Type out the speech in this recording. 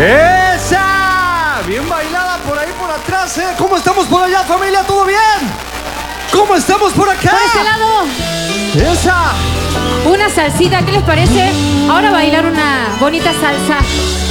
¡Esa! Bien bailada por ahí por atrás, ¿eh? ¿Cómo estamos por allá, familia? ¿Todo bien? ¿Cómo estamos por acá? Por este lado. ¡Esa! Una salsita, ¿qué les parece? Ahora bailar una bonita salsa.